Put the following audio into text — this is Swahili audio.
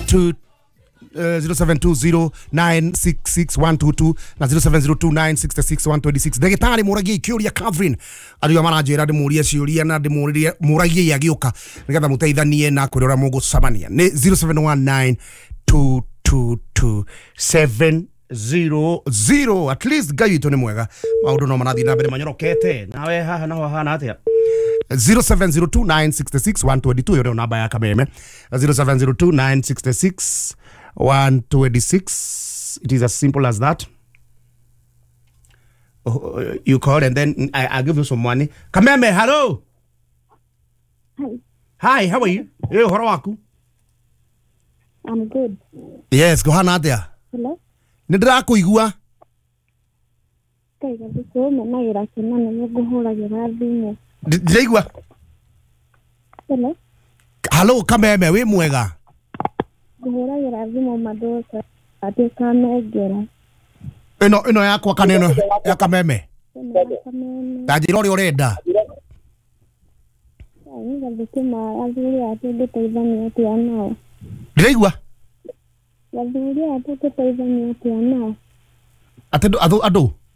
0720966122 na 0702966126 ndagitari muragie kiuria Catherine ariyo maranjira ndimuria ciuria na ndimuririe muragie yagiuka nigetha muteithanie na kurira mugucamania ni 0719222700 at least gaito ni mwega maundu no marathi na mbere manyorokete nawe haha naho hana atia 0702966122 yo namba ya Kameme 0702966126 it is as simple as that. You call and then I give you some money. Kameme, hello. Hi, how are you? Hey, horo waku? I'm good. Yes, go hana atia. Hello. Nindira kuigua. Kaiga biso na ira kina na guhura gira thimu. Ndiraigua. Hello. Hello, Kameme, we mwega. Guhura gira thimu madoka ati kamegera. Ino yakwa kaneno ya Kameme. Tajira uri urenda. Aiga bitima azuri ati nditeithania ati anao. Ndiraigua. Azuri ati nditeithania ati anao. Ado